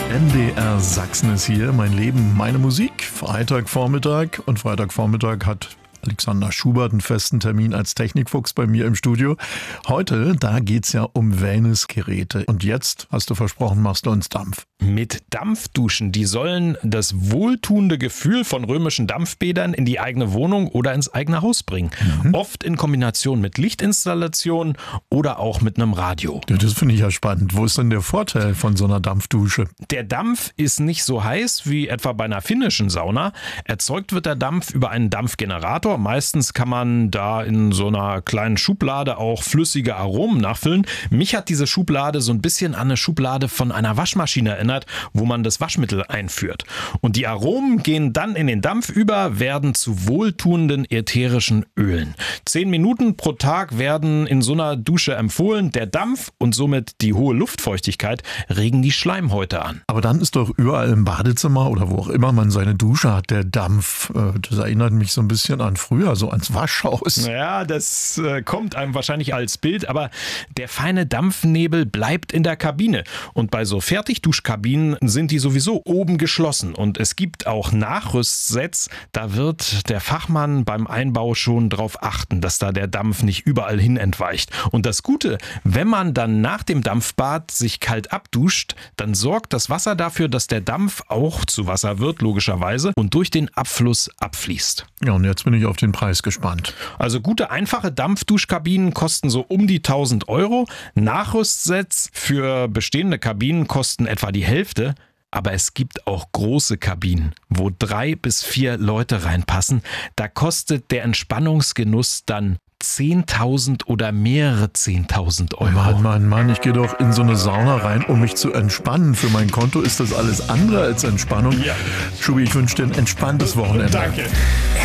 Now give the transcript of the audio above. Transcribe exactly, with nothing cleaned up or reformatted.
N D R Sachsen ist hier, mein Leben, meine Musik. Freitagvormittag und Freitagvormittag hat Alexander Schubert einen festen Termin als Technikfuchs bei mir im Studio. Heute, da geht's ja um Wellnessgeräte. Und jetzt, hast du versprochen, machst du uns Dampf. Mit Dampfduschen, die sollen das wohltuende Gefühl von römischen Dampfbädern in die eigene Wohnung oder ins eigene Haus bringen. Mhm. Oft in Kombination mit Lichtinstallationen oder auch mit einem Radio. Ja, das finde ich ja spannend. Wo ist denn der Vorteil von so einer Dampfdusche? Der Dampf ist nicht so heiß wie etwa bei einer finnischen Sauna. Erzeugt wird der Dampf über einen Dampfgenerator. Meistens kann man da in so einer kleinen Schublade auch flüssige Aromen nachfüllen. Mich hat diese Schublade so ein bisschen an eine Schublade von einer Waschmaschine erinnert, wo man das Waschmittel einführt. Und die Aromen gehen dann in den Dampf über, werden zu wohltuenden ätherischen Ölen. Zehn Minuten pro Tag werden in so einer Dusche empfohlen. Der Dampf und somit die hohe Luftfeuchtigkeit regen die Schleimhäute an. Aber dann ist doch überall im Badezimmer oder wo auch immer man seine Dusche hat, der Dampf. Das erinnert mich so ein bisschen an früher, so ans Waschhaus. Ja, das äh, kommt einem wahrscheinlich als Bild, aber der feine Dampfnebel bleibt in der Kabine. Und bei so Fertigduschkabinen sind die sowieso oben geschlossen. Und es gibt auch Nachrüstsets, da wird der Fachmann beim Einbau schon darauf achten, dass da der Dampf nicht überall hin entweicht. Und das Gute, wenn man dann nach dem Dampfbad sich kalt abduscht, dann sorgt das Wasser dafür, dass der Dampf auch zu Wasser wird, logischerweise, und durch den Abfluss abfließt. Ja, und jetzt bin ich auf den Preis gespannt. Also gute, einfache Dampfduschkabinen kosten so um die tausend Euro. Nachrüstsets für bestehende Kabinen kosten etwa die Hälfte. Aber es gibt auch große Kabinen, wo drei bis vier Leute reinpassen. Da kostet der Entspannungsgenuss dann zehntausend oder mehrere zehntausend Euro. Mann, Mann, Mann, ich gehe doch in so eine Sauna rein, um mich zu entspannen. Für mein Konto ist das alles andere als Entspannung. Ja. Schubi, ich wünsche dir ein entspanntes Wochenende. Danke.